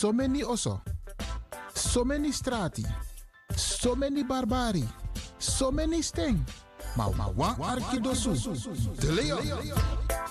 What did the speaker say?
so many oso, so many strati, so many barbari, so many sting. Maar wan arkidosu, de Leon.